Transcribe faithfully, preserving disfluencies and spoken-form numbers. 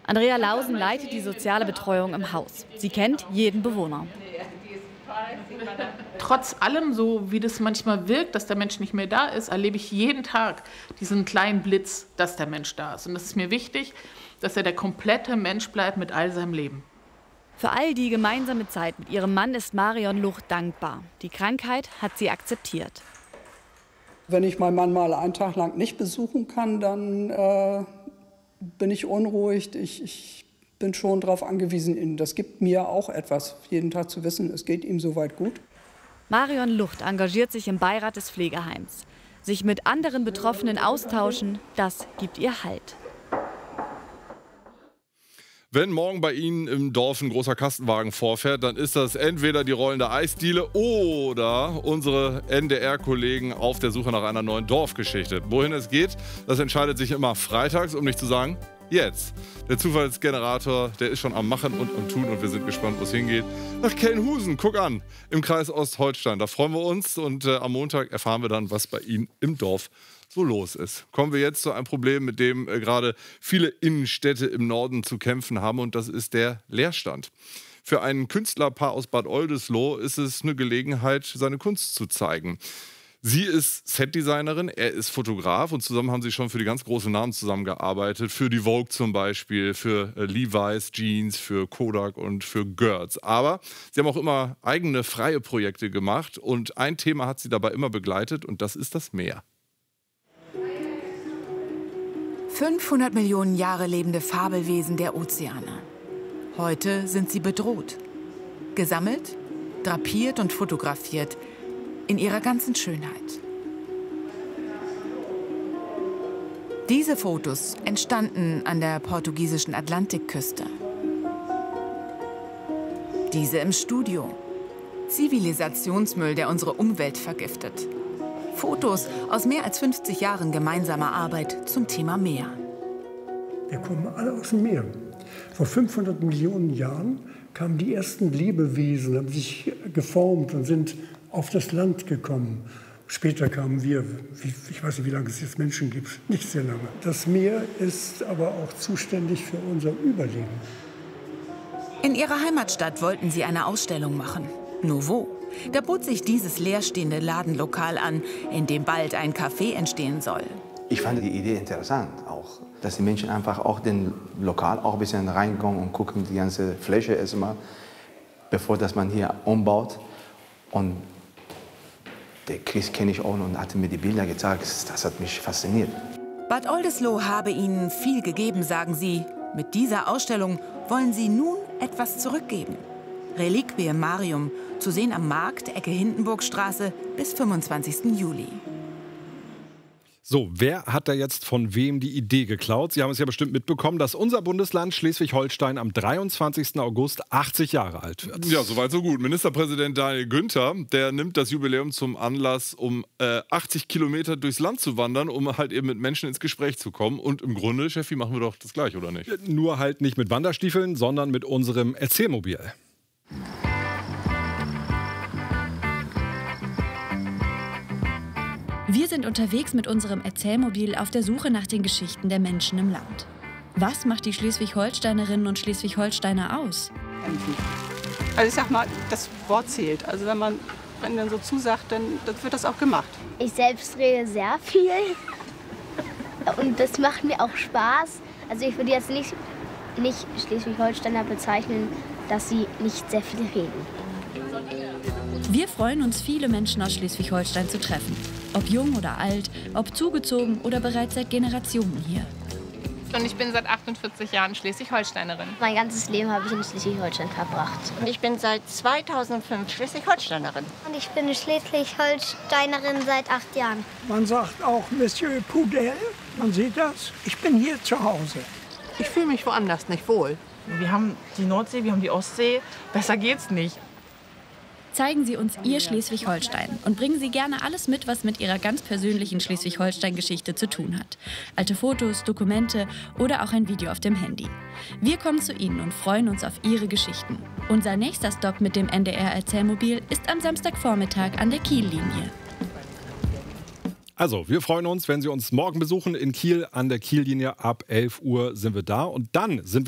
Andrea Lausen leitet die soziale Betreuung im Haus. Sie kennt jeden Bewohner. Trotz allem, so wie das manchmal wirkt, dass der Mensch nicht mehr da ist, erlebe ich jeden Tag diesen kleinen Blitz, dass der Mensch da ist. Und es ist mir wichtig, dass er der komplette Mensch bleibt mit all seinem Leben. Für all die gemeinsame Zeit mit ihrem Mann ist Marion Lucht dankbar. Die Krankheit hat sie akzeptiert. Wenn ich meinen Mann mal einen Tag lang nicht besuchen kann, dann äh, bin ich unruhig. Ich, ich bin schon darauf angewiesen. Das gibt mir auch etwas, jeden Tag zu wissen, es geht ihm soweit gut. Marion Lucht engagiert sich im Beirat des Pflegeheims. Sich mit anderen Betroffenen austauschen, das gibt ihr Halt. Wenn morgen bei Ihnen im Dorf ein großer Kastenwagen vorfährt, dann ist das entweder die rollende Eisdiele oder unsere N D R-Kollegen auf der Suche nach einer neuen Dorfgeschichte. Wohin es geht, das entscheidet sich immer freitags, um nicht zu sagen jetzt. Der Zufallsgenerator, der ist schon am Machen und am Tun und wir sind gespannt, wo es hingeht. Nach Kelnhusen, guck an, im Kreis Ostholstein. Da freuen wir uns und äh, am Montag erfahren wir dann, was bei Ihnen im Dorf so los ist. Kommen wir jetzt zu einem Problem, mit dem äh, gerade viele Innenstädte im Norden zu kämpfen haben, und das ist der Leerstand. Für ein Künstlerpaar aus Bad Oldesloe ist es eine Gelegenheit, seine Kunst zu zeigen. Sie ist Setdesignerin, er ist Fotograf und zusammen haben sie schon für die ganz großen Namen zusammengearbeitet. Für die Vogue zum Beispiel, für äh, Levi's Jeans, für Kodak und für Gertz. Aber sie haben auch immer eigene freie Projekte gemacht und ein Thema hat sie dabei immer begleitet und das ist das Meer. fünfhundert Millionen Jahre lebende Fabelwesen der Ozeane. Heute sind sie bedroht. Gesammelt, drapiert und fotografiert in ihrer ganzen Schönheit. Diese Fotos entstanden an der portugiesischen Atlantikküste. Diese im Studio. Zivilisationsmüll, der unsere Umwelt vergiftet. Fotos aus mehr als fünfzig Jahren gemeinsamer Arbeit zum Thema Meer. Wir kommen alle aus dem Meer. Vor fünfhundert Millionen Jahren kamen die ersten Lebewesen, haben sich geformt und sind auf das Land gekommen. Später kamen wir, ich weiß nicht, wie lange es jetzt Menschen gibt, nicht sehr lange. Das Meer ist aber auch zuständig für unser Überleben. In ihrer Heimatstadt wollten sie eine Ausstellung machen. Nur wo? Da bot sich dieses leerstehende Ladenlokal an, in dem bald ein Café entstehen soll. Ich fand die Idee interessant, auch, dass die Menschen einfach auch den Lokal auch ein bisschen reinkommen und gucken die ganze Fläche erstmal, bevor dass man hier umbaut. Und der Chris kenne ich auch und hatte mir die Bilder gezeigt. Das hat mich fasziniert. Bad Oldesloe habe ihnen viel gegeben, sagen sie. Mit dieser Ausstellung wollen sie nun etwas zurückgeben. Reliquie Marium, zu sehen am Markt, Ecke Hindenburgstraße, bis fünfundzwanzigsten Juli. So, wer hat da jetzt von wem die Idee geklaut? Sie haben es ja bestimmt mitbekommen, dass unser Bundesland Schleswig-Holstein am dreiundzwanzigsten August achtzig Jahre alt wird. Ja, soweit so gut. Ministerpräsident Daniel Günther, der nimmt das Jubiläum zum Anlass, um äh, achtzig Kilometer durchs Land zu wandern, um halt eben mit Menschen ins Gespräch zu kommen. Und im Grunde, Cheffi, machen wir doch das gleich, oder nicht? Nur halt nicht mit Wanderstiefeln, sondern mit unserem Erzählmobil. Wir sind unterwegs mit unserem Erzählmobil auf der Suche nach den Geschichten der Menschen im Land. Was macht die Schleswig-Holsteinerinnen und Schleswig-Holsteiner aus? Also ich sag mal, das Wort zählt. Also wenn man wenn dann so zusagt, dann, dann wird das auch gemacht. Ich selbst rede sehr viel und das macht mir auch Spaß. Also ich würde jetzt nicht, nicht Schleswig-Holsteiner bezeichnen, dass sie nicht sehr viel reden. Wir freuen uns, viele Menschen aus Schleswig-Holstein zu treffen. Ob jung oder alt, ob zugezogen oder bereits seit Generationen hier. Und ich bin seit achtundvierzig Jahren Schleswig-Holsteinerin. Mein ganzes Leben habe ich in Schleswig-Holstein verbracht. Und ich bin seit zweitausendfünf Schleswig-Holsteinerin. Und ich bin Schleswig-Holsteinerin seit acht Jahren. Man sagt auch Monsieur Pudel, man sieht das. Ich bin hier zu Hause. Ich fühle mich woanders nicht wohl. Wir haben die Nordsee, wir haben die Ostsee. Besser geht's nicht. Zeigen Sie uns Ihr Schleswig-Holstein und bringen Sie gerne alles mit, was mit Ihrer ganz persönlichen Schleswig-Holstein-Geschichte zu tun hat. Alte Fotos, Dokumente oder auch ein Video auf dem Handy. Wir kommen zu Ihnen und freuen uns auf Ihre Geschichten. Unser nächster Stopp mit dem N D R-Erzählmobil ist am Samstagvormittag an der Kiellinie. Also, wir freuen uns, wenn Sie uns morgen besuchen in Kiel an der Kiellinie. Ab elf Uhr sind wir da und dann sind wir